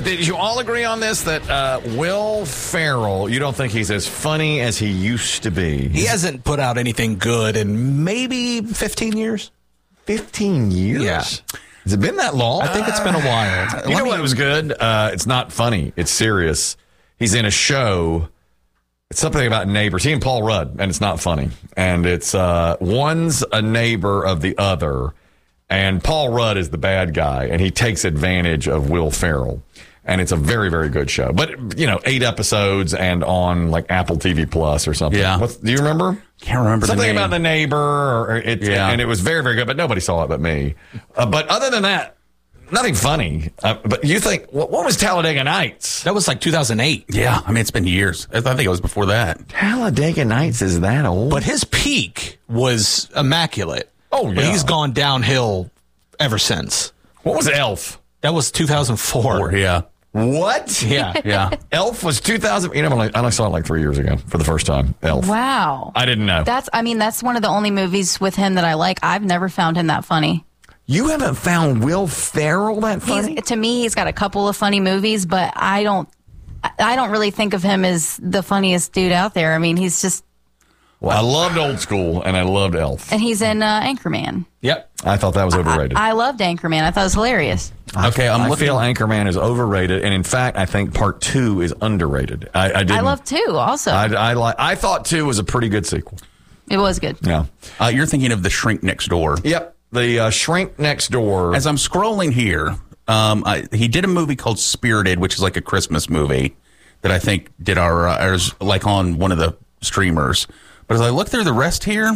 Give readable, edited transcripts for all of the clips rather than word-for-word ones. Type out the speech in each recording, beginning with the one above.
did you all agree on this, that Will Ferrell, you don't think he's as funny as he used to be? He hasn't put out anything good in maybe 15 years. 15 years? Yeah. Has it been that long? I think it's been a while. You know what was good? It's not funny. It's serious. He's in a show. It's something about neighbors. He and Paul Rudd, and it's not funny. And it's one's a neighbor of the other. And Paul Rudd is the bad guy, and he takes advantage of Will Ferrell. And it's a very, very good show. But, 8 episodes and on, like, Apple TV Plus or something. Yeah. Do you remember? Can't remember something the name. about the neighbor. And it was very, very good, but nobody saw it but me. But other than that, nothing funny. But you think, what was Talladega Nights? That was like 2008. Yeah, I mean, it's been years. I think it was before that. Talladega Nights is that old? But his peak was immaculate. Oh, yeah. But he's gone downhill ever since. What was Elf? That was 2004. Yeah. What? Yeah. Yeah. Elf was 2000. I only saw it like 3 years ago for the first time. Elf. Wow. I didn't know. That's one of the only movies with him that I like. I've never found him that funny. You haven't found Will Ferrell that funny? To me, he's got a couple of funny movies, but I don't really think of him as the funniest dude out there. I mean, he's just... Well, I loved Old School, and I loved Elf. And he's in Anchorman. Yep. I thought that was overrated. I loved Anchorman. I thought it was hilarious. Okay, I feel Anchorman is overrated, and in fact, I think Part 2 is underrated. I love 2 also. I thought 2 was a pretty good sequel. It was good. Yeah. You're thinking of The Shrink Next Door. Yep. The Shrink Next Door. As I'm scrolling here, he did a movie called Spirited, which is like a Christmas movie that I think did ours like on one of the streamers. But as I look through the rest here,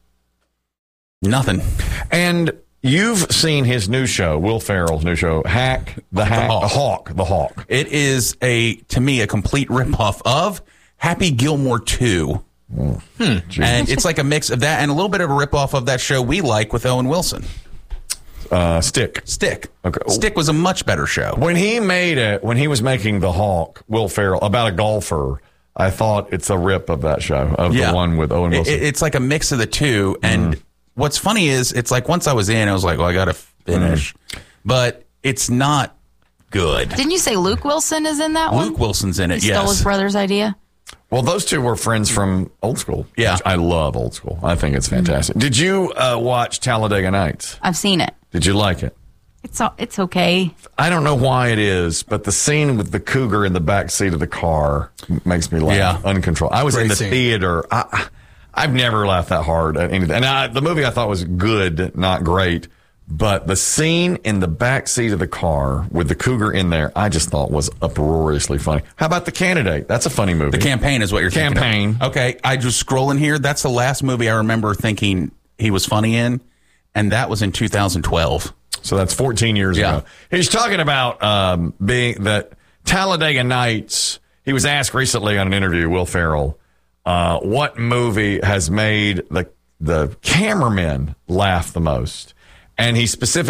nothing. And you've seen his new show, Will Ferrell's new show, The Hawk. It is to me a complete ripoff of Happy Gilmore 2. And it's like a mix of that and a little bit of a ripoff of that show we like with Owen Wilson. Stick. Okay. Stick was a much better show. When he was making The Hawk, Will Ferrell, about a golfer, I thought it's a rip of that show, the one with Owen Wilson. It's like a mix of the two. And what's funny is, it's like once I was in, I was like, well, I got to finish. But it's not good. Didn't you say Luke Wilson is in that one? Luke Wilson's in it, He stole his brother's idea? Well, those two were friends from Old School. Yeah. I love Old School. I think it's fantastic. Did you watch Talladega Nights? I've seen it. Did you like it? It's okay. I don't know why it is, but the scene with the cougar in the back seat of the car makes me laugh uncontrolled. I was in the theater. I've never laughed that hard at anything. And the movie I thought was good, not great. But the scene in the back seat of the car with the cougar in there, I just thought was uproariously funny. How about The Candidate? That's a funny movie. The Campaign is what you're thinking Campaign. of. Okay, I just scrolling here. That's the last movie I remember thinking he was funny in, and that was in 2012. So that's 14 years ago. He's talking about being that Talladega Nights. He was asked recently on an interview, Will Ferrell, what movie has made the cameramen laugh the most? And he specifically